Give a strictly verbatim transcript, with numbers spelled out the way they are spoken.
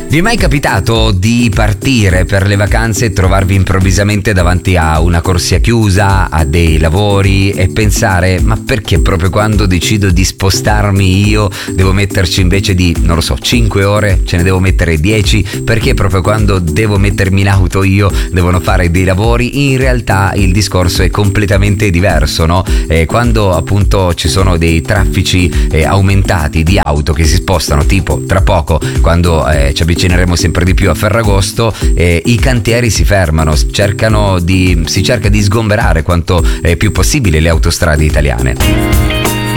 Vi è mai capitato di partire per le vacanze e trovarvi improvvisamente davanti a una corsia chiusa, a dei lavori e pensare: ma perché proprio quando decido di spostarmi io devo metterci invece di, non lo so, cinque ore, ce ne devo mettere dieci? Perché proprio quando devo mettermi in auto io devono fare dei lavori? In realtà il discorso è completamente diverso, no? Eh, quando appunto ci sono dei traffici eh, aumentati di auto che si spostano, tipo tra poco quando eh, ci avvicineremo sempre di più a Ferragosto, eh, i cantieri si fermano, cercano di, si cerca di sgomberare quanto eh, più possibile le autostrade italiane.